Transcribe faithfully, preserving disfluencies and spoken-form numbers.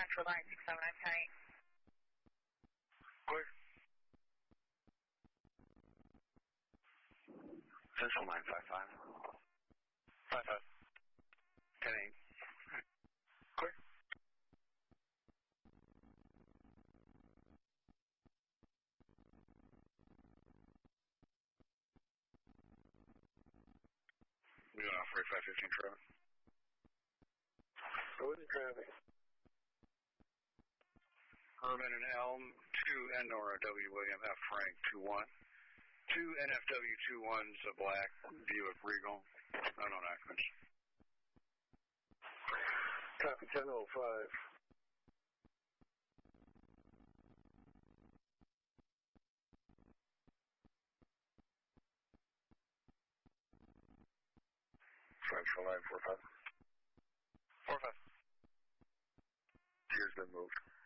Central nine six seven nine ten eight. Clear. Central nine five five. five five. ten eight. Clear. We got off forty-five fifteen traffic. Go with the traffic. Herman and Elm, two Endora W. William F. Frank, two one. Two N F W two ones, a black Buick Regal, unknown occupants. Copy ten oh five. Central nine four five. four five. Gear's been moved.